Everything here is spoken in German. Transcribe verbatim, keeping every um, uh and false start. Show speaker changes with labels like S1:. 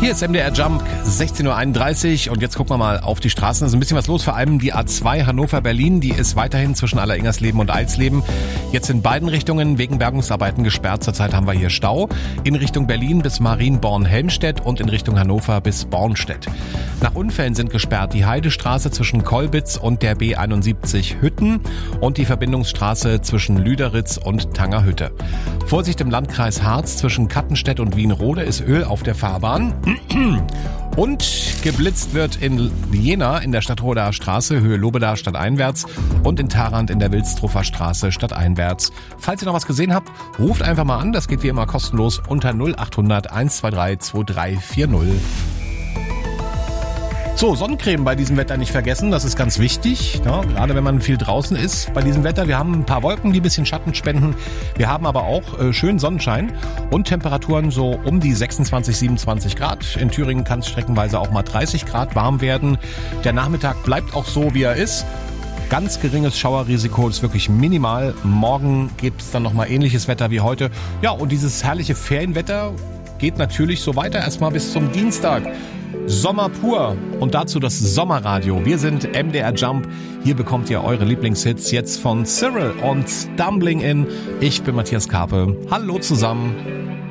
S1: Hier ist M D R Jump, sechzehn Uhr einunddreißig und jetzt gucken wir mal auf die Straßen. Es ist ein bisschen was los, vor allem die A zwei Hannover-Berlin, die ist weiterhin zwischen Alleringsersleben und Eilsleben. Jetzt in beiden Richtungen wegen Bergungsarbeiten gesperrt. Zurzeit haben wir hier Stau in Richtung Berlin bis Marienborn-Helmstedt und in Richtung Hannover bis Bornstedt. Nach Unfällen sind gesperrt die Heidestraße zwischen Kolbitz und der B einundsiebzig Hütten und die Verbindungsstraße zwischen Lüderitz und Tangerhütte. Vorsicht im Landkreis Harz zwischen Kattenstedt und Wienrode ist Öl auf der Fahrbahn. Und geblitzt wird in Jena in der Stadtroder Straße, Höhe Lobeda stadteinwärts und in Tharandt in der Wilstruffer Straße stadteinwärts. Falls ihr noch was gesehen habt, ruft einfach mal an. Das geht wie immer kostenlos unter null acht hundert eins zwei drei zwei drei vier null. So, Sonnencreme bei diesem Wetter nicht vergessen, das ist ganz wichtig, ja, gerade wenn man viel draußen ist bei diesem Wetter. Wir haben ein paar Wolken, die ein bisschen Schatten spenden. Wir haben aber auch äh, schön Sonnenschein und Temperaturen so um die sechsundzwanzig, siebenundzwanzig Grad. In Thüringen kann es streckenweise auch mal dreißig Grad warm werden. Der Nachmittag bleibt auch so, wie er ist. Ganz geringes Schauerrisiko, ist wirklich minimal. Morgen gibt es dann nochmal ähnliches Wetter wie heute. Ja, und dieses herrliche Ferienwetter geht natürlich so weiter, erstmal bis zum Dienstag. Sommer pur und dazu das Sommerradio. Wir sind M D R Jump. Hier bekommt ihr eure Lieblingshits jetzt von Cyril und Stumbling In. Ich bin Matthias Karpe. Hallo zusammen.